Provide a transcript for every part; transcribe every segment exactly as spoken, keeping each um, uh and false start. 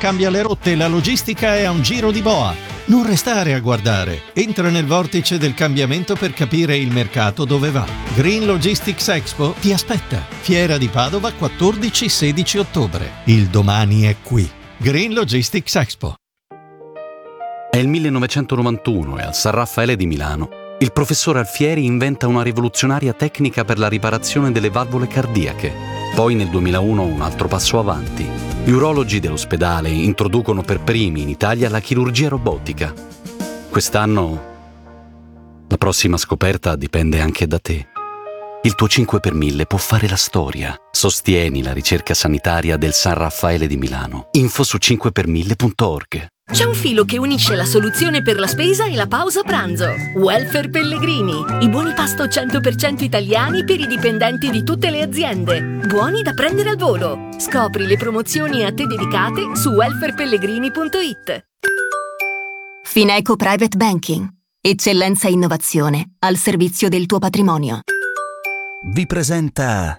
cambia le rotte, la logistica è a un giro di boa. Non restare a guardare. Entra nel vortice del cambiamento per capire il mercato dove va. Green Logistics Expo ti aspetta. Fiera di Padova quattordici sedici ottobre. Il domani è qui. Green Logistics Expo. È il millenovecentonovantuno e al San Raffaele di Milano il professor Alfieri inventa una rivoluzionaria tecnica per la riparazione delle valvole cardiache. Poi nel duemilauno un altro passo avanti. Gli urologi dell'ospedale introducono per primi in Italia la chirurgia robotica. Quest'anno la prossima scoperta dipende anche da te. Il tuo cinque per mille può fare la storia. Sostieni la ricerca sanitaria del San Raffaele di Milano. Info su cinque per mille punto org. C'è un filo che unisce la soluzione per la spesa e la pausa pranzo. Welfare Pellegrini. I buoni pasto cento per cento italiani per i dipendenti di tutte le aziende. Buoni da prendere al volo. Scopri le promozioni a te dedicate su welfare pellegrini punto it. Fineco Private Banking. Eccellenza e innovazione al servizio del tuo patrimonio. Vi presenta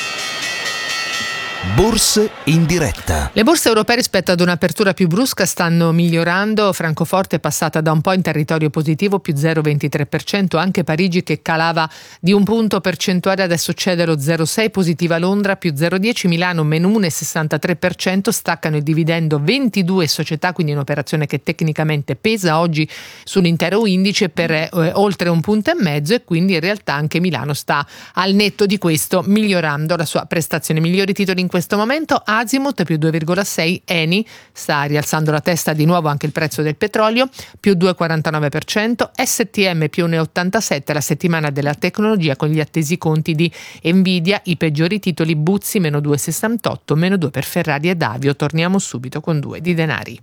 Borse in diretta. Le borse europee rispetto ad un'apertura più brusca stanno migliorando. Francoforte è passata da un po' in territorio positivo, più zero virgola ventitré per cento, anche Parigi che calava di un punto percentuale adesso cede lo zero virgola sei per cento, positiva Londra più zero virgola dieci, Milano meno uno virgola sessantatré per cento, staccano il dividendo ventidue società, quindi un'operazione che tecnicamente pesa oggi sull'intero indice per eh, oltre un punto e mezzo, e quindi in realtà anche Milano sta al netto di questo migliorando la sua prestazione. Migliori titoli in questo momento: Azimut più due virgola sei, Eni sta rialzando la testa di nuovo anche il prezzo del petrolio più due virgola quarantanove per cento, S T M più uno virgola ottantasette, la settimana della tecnologia con gli attesi conti di Nvidia. I peggiori titoli: Buzzi meno due virgola sessantotto, meno due per Ferrari ed Avio. Torniamo subito con due di denari.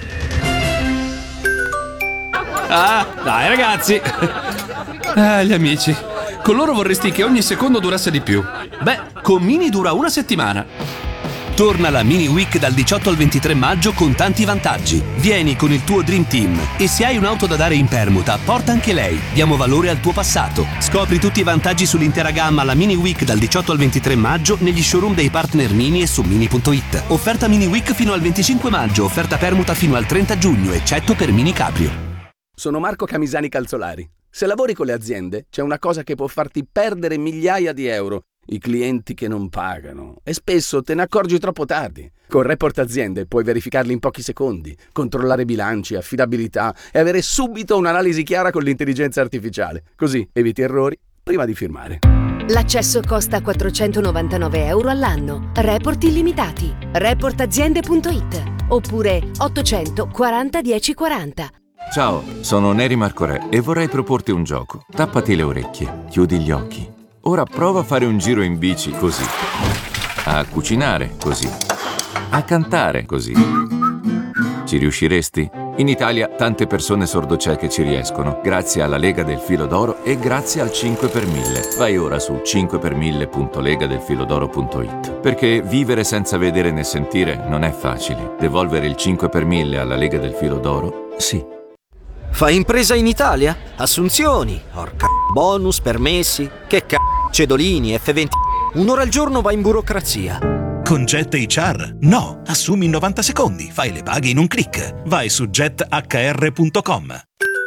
Ah, dai ragazzi. Ah, gli amici. Con loro vorresti che ogni secondo durasse di più. Beh, con Mini dura una settimana. Torna la Mini Week dal diciotto al ventitré maggio con tanti vantaggi. Vieni con il tuo Dream Team e se hai un'auto da dare in permuta, porta anche lei. Diamo valore al tuo passato. Scopri tutti i vantaggi sull'intera gamma alla Mini Week dal diciotto al ventitré maggio negli showroom dei partner Mini e su mini punto it. Offerta Mini Week fino al venticinque maggio, offerta permuta fino al trenta giugno, eccetto per Mini Caprio. Sono Marco Camisani Calzolari. Se lavori con le aziende, c'è una cosa che può farti perdere migliaia di euro: i clienti che non pagano. E spesso te ne accorgi troppo tardi. Con Report Aziende puoi verificarli in pochi secondi, controllare bilanci, affidabilità e avere subito un'analisi chiara con l'intelligenza artificiale. Così eviti errori prima di firmare. L'accesso costa quattrocentonovantanove euro all'anno. Report illimitati. report aziende punto it oppure ottocento quaranta dieci quaranta. Ciao, sono Neri Marcorè e vorrei proporti un gioco. Tappati le orecchie, chiudi gli occhi. Ora prova a fare un giro in bici così, a cucinare così, a cantare così. Ci riusciresti? In Italia tante persone sordocieche ci riescono, grazie alla Lega del Filo d'Oro e grazie al cinque per mille. Vai ora su cinque per mille punto lega del filo d'oro punto it. Perché vivere senza vedere né sentire non è facile. Devolvere il cinque per mille alla Lega del Filo d'Oro, sì. Fai impresa in Italia? Assunzioni, orca bonus, permessi, che c***o, cedolini, F venti. Un'ora al giorno va in burocrazia. Con Jet H R? No, assumi in novanta secondi, fai le paghe in un click. Vai su jet h r punto com.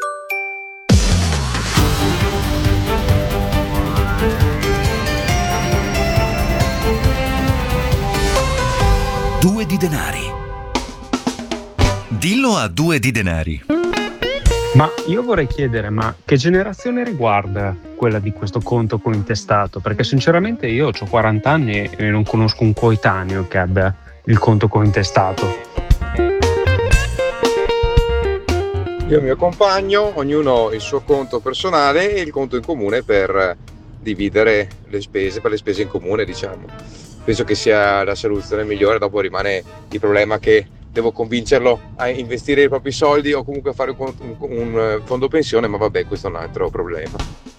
Due di denari. Dillo a due di denari. Ma io vorrei chiedere, ma che generazione riguarda quella di questo conto cointestato? Perché sinceramente io ho quaranta anni e non conosco un coetaneo che abbia il conto cointestato. Io e il mio compagno, ognuno il suo conto personale e il conto in comune per dividere le spese, per le spese in comune, diciamo. Penso che sia la soluzione migliore. Dopo rimane il problema che devo convincerlo a investire i propri soldi o comunque a fare un, un, un fondo pensione, ma vabbè, questo è un altro problema.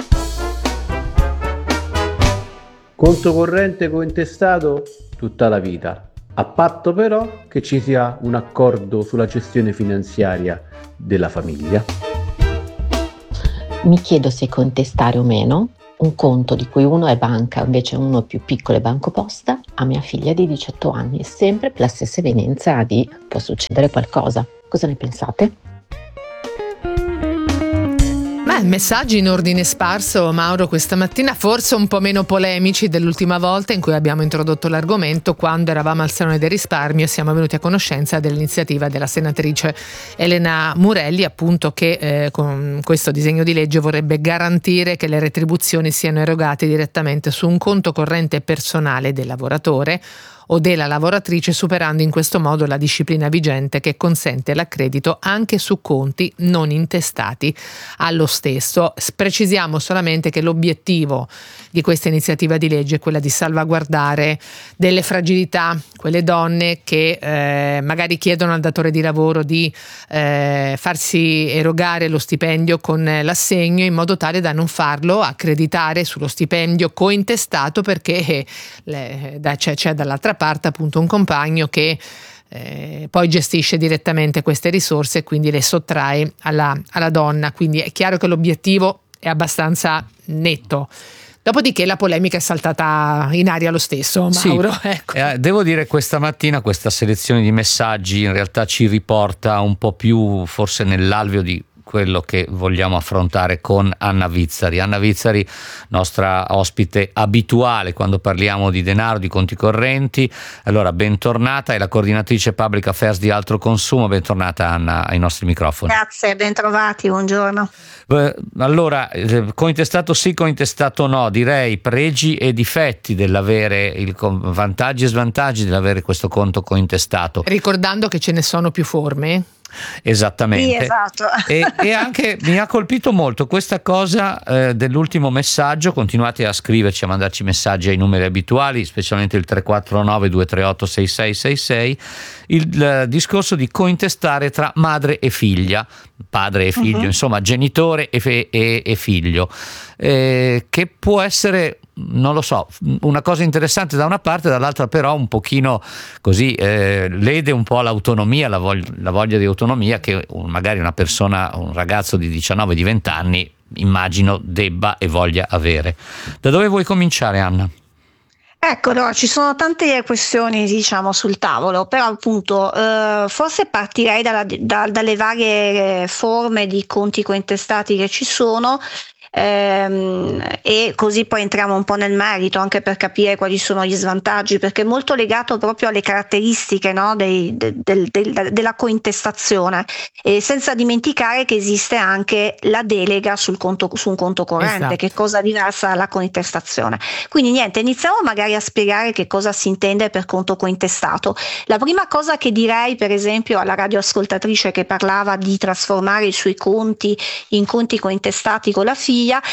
Conto corrente cointestato tutta la vita, a patto però che ci sia un accordo sulla gestione finanziaria della famiglia. Mi chiedo se contestare o meno, un conto di cui uno è banca, invece uno più piccolo è BancoPosta, a mia figlia di diciotto anni, sempre per la stessa evenienza di può succedere qualcosa. Cosa ne pensate? Beh, messaggi in ordine sparso, Mauro, questa mattina, forse un po' meno polemici dell'ultima volta in cui abbiamo introdotto l'argomento, quando eravamo al Salone del Risparmio e siamo venuti a conoscenza dell'iniziativa della senatrice Elena Murelli, appunto, che eh, con questo disegno di legge vorrebbe garantire che le retribuzioni siano erogate direttamente su un conto corrente personale del lavoratore o della lavoratrice, superando in questo modo la disciplina vigente che consente l'accredito anche su conti non intestati allo stesso. Precisiamo solamente che l'obiettivo di questa iniziativa di legge è quella di salvaguardare delle fragilità, quelle donne che eh, magari chiedono al datore di lavoro di eh, farsi erogare lo stipendio con l'assegno, in modo tale da non farlo accreditare sullo stipendio cointestato, perché le, da, c'è, c'è dall'altra parte appunto un compagno che eh, poi gestisce direttamente queste risorse e quindi le sottrae alla, alla donna. Quindi è chiaro che l'obiettivo è abbastanza netto. Dopodiché la polemica è saltata in aria lo stesso, Mauro. Sì, ecco. eh, devo dire questa mattina questa selezione di messaggi in realtà ci riporta un po' più forse nell'alveo di quello che vogliamo affrontare con Anna Vizzari. Anna Vizzari, nostra ospite abituale quando parliamo di denaro, di conti correnti. Allora, bentornata, è la coordinatrice Public Affairs di Altro Consumo. Bentornata, Anna, ai nostri microfoni. Grazie, bentrovati, buongiorno. Allora, cointestato sì, cointestato no, direi pregi e difetti dell'avere, il vantaggi e svantaggi dell'avere questo conto cointestato. Ricordando che ce ne sono più forme. Esattamente. Sì, esatto. e, e anche mi ha colpito molto questa cosa eh, dell'ultimo messaggio. Continuate a scriverci, a mandarci messaggi ai numeri abituali, specialmente il tre quattro nove due tre otto sei sei sei sei, il eh, discorso di cointestare tra madre e figlia, padre e figlio, uh-huh. insomma genitore e, fe- e-, e figlio, eh, che può essere, non lo so, una cosa interessante da una parte, dall'altra però un pochino così eh, lede un po' l'autonomia, la, vog- la voglia di autonomia che magari una persona, un ragazzo di diciannove, di venti anni, immagino debba e voglia avere. Da dove vuoi cominciare, Anna? Ecco, no, ci sono tante questioni, diciamo, sul tavolo, però appunto eh, forse partirei dalla, da, dalle varie forme di conti cointestati che ci sono. Ehm, e così poi entriamo un po' nel merito, anche per capire quali sono gli svantaggi, perché è molto legato proprio alle caratteristiche, no, dei, de, del, del, della cointestazione, e senza dimenticare che esiste anche la delega sul conto, su un conto corrente, esatto. Che è cosa diversa dalla cointestazione. Quindi niente, iniziamo magari a spiegare che cosa si intende per conto cointestato. La prima cosa che direi, per esempio, alla radioascoltatrice che parlava di trasformare i suoi conti in conti cointestati con la figlia,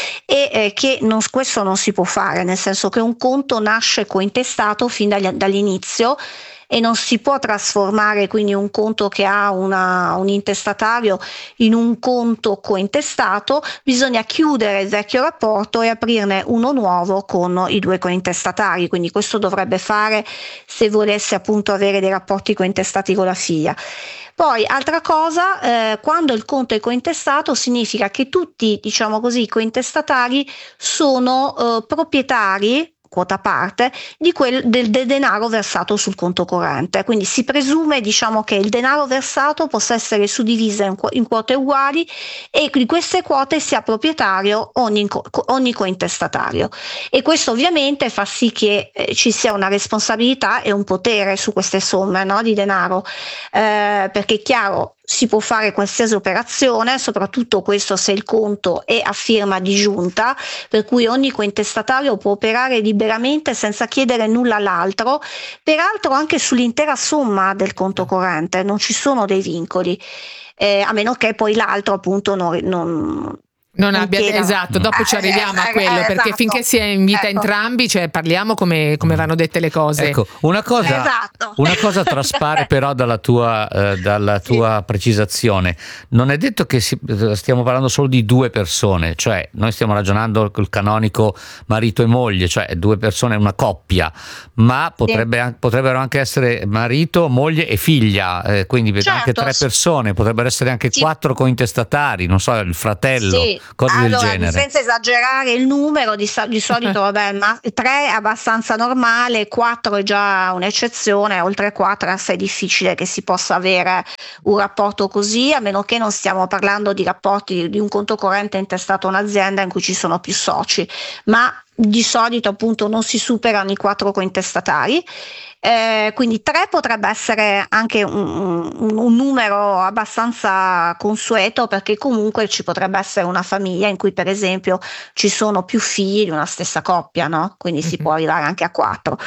e eh, che non, questo non si può fare, nel senso che un conto nasce cointestato fin dagli, dall'inizio e non si può trasformare quindi un conto che ha una, un intestatario in un conto cointestato. Bisogna chiudere il vecchio rapporto e aprirne uno nuovo con i due cointestatari, quindi questo dovrebbe fare se volesse appunto avere dei rapporti cointestati con la figlia. Poi, altra cosa, eh, quando il conto è cointestato significa che tutti, diciamo così, i cointestatari sono eh, proprietari, quota parte, di quel, del, del denaro versato sul conto corrente. Quindi si presume, diciamo, che il denaro versato possa essere suddiviso in, in quote uguali e di queste quote sia proprietario ogni, ogni cointestatario. E questo ovviamente fa sì che eh, ci sia una responsabilità e un potere su queste somme, no, di denaro, eh, perché è chiaro, si può fare qualsiasi operazione, soprattutto questo se il conto è a firma di giunta, per cui ogni cointestatario può operare liberamente senza chiedere nulla all'altro, peraltro anche sull'intera somma del conto corrente, non ci sono dei vincoli, eh, a meno che poi l'altro appunto non... non Non abbia, esatto, dopo ci arriviamo a quello, eh, perché esatto. finché si invita ecco. entrambi, cioè parliamo come, come vanno dette le cose. Ecco, una cosa, esatto. una cosa traspare però dalla tua, eh, dalla tua sì. precisazione. Non è detto che si, stiamo parlando solo di due persone, cioè noi stiamo ragionando col canonico marito e moglie, cioè due persone, una coppia, ma potrebbe, sì. potrebbero anche essere marito, moglie e figlia, eh, quindi certo. anche tre persone, potrebbero essere anche sì. quattro cointestatari, non so, il fratello. Sì. cose allora, del genere. senza esagerare il numero, di, di solito vabbè, ma tre è abbastanza normale, quattro è già un'eccezione, oltre quattro è assai difficile che si possa avere un rapporto così, a meno che non stiamo parlando di rapporti di un conto corrente intestato a un'azienda in cui ci sono più soci, ma di solito appunto non si superano i quattro cointestatari. Eh, quindi tre potrebbe essere anche un, un, un numero abbastanza consueto, perché comunque ci potrebbe essere una famiglia in cui per esempio ci sono più figli di una stessa coppia, no? Quindi mm-hmm. si può arrivare anche a quattro.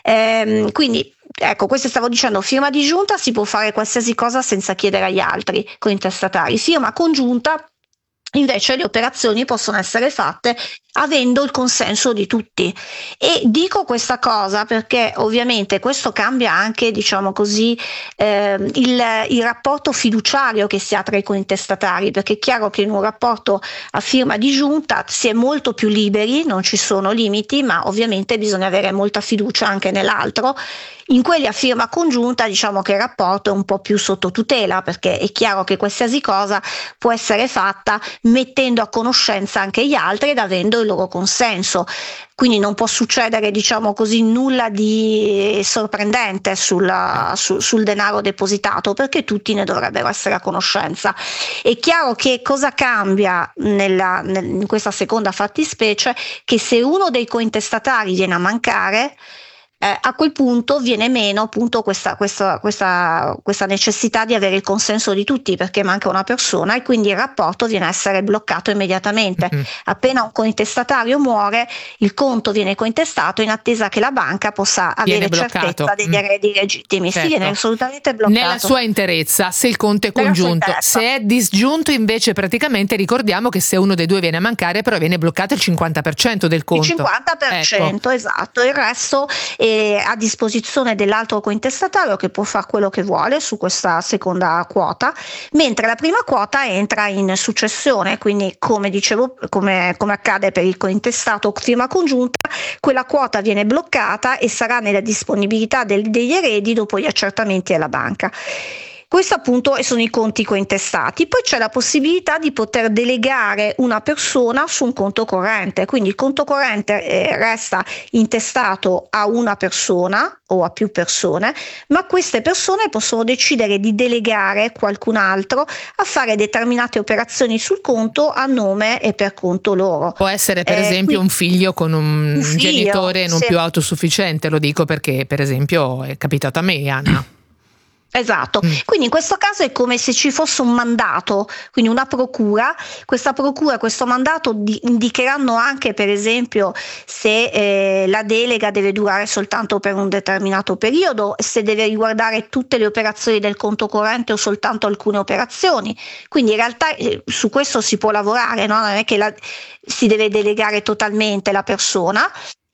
Eh, quindi ecco, questo stavo dicendo, firma disgiunta si può fare qualsiasi cosa senza chiedere agli altri cointestatari. Firma congiunta invece le operazioni possono essere fatte avendo il consenso di tutti, e dico questa cosa perché ovviamente questo cambia anche, diciamo così, eh, il, il rapporto fiduciario che si ha tra i cointestatari, perché è chiaro che in un rapporto a firma disgiunta si è molto più liberi, non ci sono limiti, ma ovviamente bisogna avere molta fiducia anche nell'altro. In quelli a firma congiunta diciamo che il rapporto è un po' più sotto tutela, perché è chiaro che qualsiasi cosa può essere fatta mettendo a conoscenza anche gli altri ed avendo il loro consenso, quindi non può succedere, diciamo così, nulla di sorprendente sulla, su, sul denaro depositato, perché tutti ne dovrebbero essere a conoscenza. È chiaro che cosa cambia nella, nel, in questa seconda fattispecie, che se uno dei cointestatari viene a mancare, Eh, a quel punto viene meno appunto questa, questa, questa, questa necessità di avere il consenso di tutti, perché manca una persona e quindi il rapporto viene a essere bloccato immediatamente. Mm-hmm. Appena un cointestatario muore, il conto viene cointestato in attesa che la banca possa avere certezza degli eredi legittimi. Certo. Si viene assolutamente bloccato. Nella sua interezza, se il conto è Nella congiunto. Se è disgiunto invece, praticamente ricordiamo che se uno dei due viene a mancare, però viene bloccato il cinquanta per cento del conto. Il cinquanta per cento, ecco. Esatto, il resto è a disposizione dell'altro cointestatario, che può fare quello che vuole su questa seconda quota, mentre la prima quota entra in successione, quindi come dicevo, come, come accade per il cointestato firma congiunta, quella quota viene bloccata e sarà nella disponibilità del, degli eredi dopo gli accertamenti alla banca. Questo appunto sono i conti cointestati. Poi c'è la possibilità di poter delegare una persona su un conto corrente, quindi il conto corrente eh, resta intestato a una persona o a più persone, ma queste persone possono decidere di delegare qualcun altro a fare determinate operazioni sul conto a nome e per conto loro. Può essere per eh, esempio quindi, un figlio con un, un figlio, genitore non sì. più autosufficiente, lo dico perché per esempio è capitato a me, Anna. Esatto, mm. Quindi in questo caso è come se ci fosse un mandato, quindi una procura. Questa procura, questo mandato di, indicheranno anche per esempio se eh, la delega deve durare soltanto per un determinato periodo, se deve riguardare tutte le operazioni del conto corrente o soltanto alcune operazioni. Quindi in realtà eh, su questo si può lavorare, no? Non è che la, si deve delegare totalmente la persona.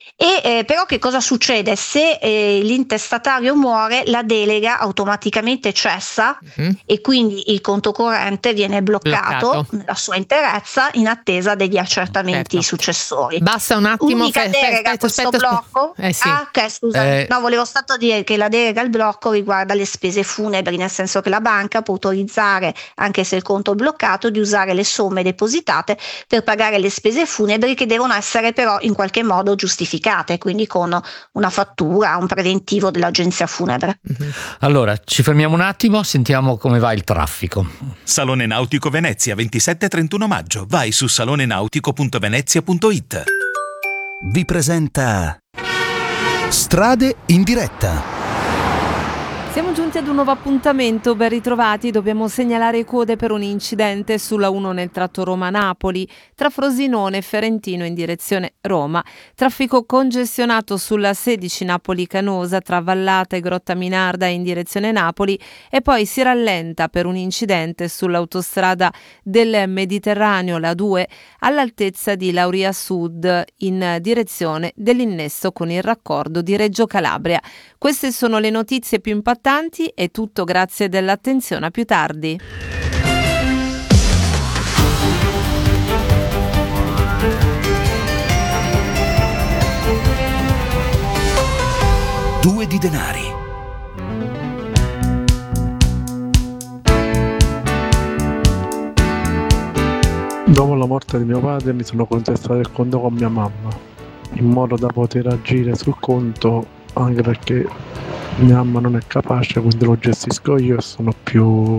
E eh, però che cosa succede? Se eh, l'intestatario muore, la delega automaticamente cessa mm-hmm. e quindi il conto corrente viene bloccato, bloccato nella sua interezza in attesa degli accertamenti certo. successori. Basta un attimo. Unica fe- delega a questo aspetta, blocco. Eh sì. Ah, ok, scusa. Eh. No, volevo stato dire che la delega al blocco riguarda le spese funebri, nel senso che la banca può autorizzare, anche se il conto è bloccato, di usare le somme depositate per pagare le spese funebri, che devono essere però in qualche modo giustificate, quindi con una fattura, un preventivo dell'agenzia funebre. Allora, ci fermiamo un attimo, sentiamo come va il traffico. Salone Nautico Venezia, ventisette e trentuno maggio. Vai su salonenautico punto venezia punto it. Vi presenta Strade in diretta. Siamo giunti ad un nuovo appuntamento, ben ritrovati. Dobbiamo segnalare code per un incidente sulla uno nel tratto Roma-Napoli, tra Frosinone e Ferentino in direzione Roma. Traffico congestionato sulla sedici Napoli-Canosa, tra Vallata e Grotta Minarda in direzione Napoli, e poi si rallenta per un incidente sull'autostrada del Mediterraneo, la due, all'altezza di Lauria Sud in direzione dell'innesto con il raccordo di Reggio Calabria. Queste sono le notizie più impattanti. È tutto, grazie dell'attenzione, a più tardi. Due di denari. Dopo la morte di mio padre mi sono contestato il conto con mia mamma, in modo da poter agire sul conto, anche perché mia mamma non è capace, quindi lo gestisco io e sono più